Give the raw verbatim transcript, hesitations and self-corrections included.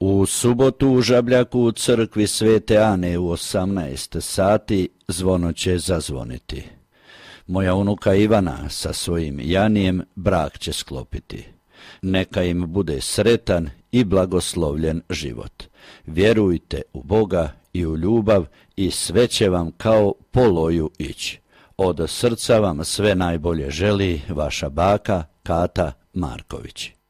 U subotu u Žabljaku u crkvi Svete Ane u osamnaest sati zvono će zazvoniti. Moja unuka Ivana sa svojim Janijem brak će sklopiti. Neka im bude sretan i blagoslovljen život. Vjerujte u Boga i u ljubav i sve će vam kao po loju ići. Od srca vam sve najbolje želi vaša baka Kata Marković.